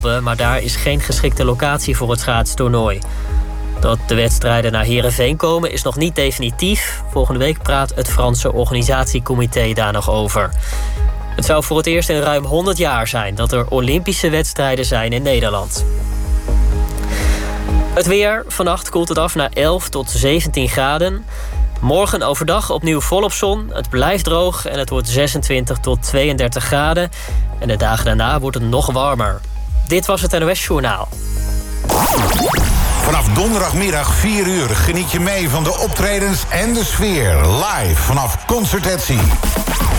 maar daar is geen geschikte locatie voor het schaatstoernooi. Dat de wedstrijden naar Heerenveen komen is nog niet definitief. Volgende week praat het Franse organisatiecomité daar nog over. Het zou voor het eerst in ruim 100 jaar zijn dat er Olympische wedstrijden zijn in Nederland. Het weer. Vannacht koelt het af naar 11 tot 17 graden. Morgen overdag opnieuw volop zon. Het blijft droog en het wordt 26 tot 32 graden. En de dagen daarna wordt het nog warmer. Dit was het NOS Journaal. Vanaf donderdagmiddag 4 uur geniet je mee van de optredens en de sfeer. Live vanaf Concertatie.